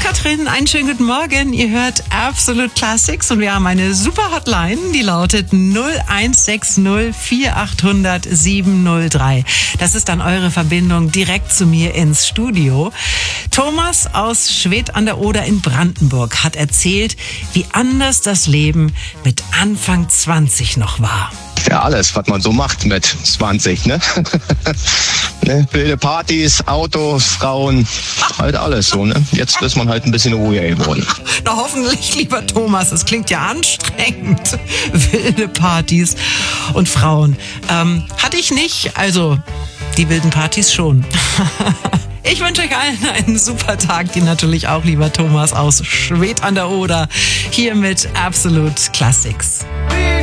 Katrin, einen schönen guten Morgen. Ihr hört Absolute Classics und wir haben eine super Hotline, die lautet 0160 4800 703. Das ist dann eure Verbindung direkt zu mir ins Studio. Thomas aus Schwedt an der Oder in Brandenburg hat erzählt, wie anders das Leben mit Anfang 20 noch war. Ja, alles, was man so macht mit 20, ne? Wilde Partys, Autos, Frauen, halt alles so, ne? Jetzt ist man halt ein bisschen ruhiger geworden. Na hoffentlich, lieber Thomas, das klingt ja anstrengend. Wilde Partys und Frauen. Hatte ich nicht, also die wilden Partys schon. Ich wünsche euch allen einen super Tag, die natürlich auch, lieber Thomas aus Schwedt an der Oder, hier mit Absolute Classics.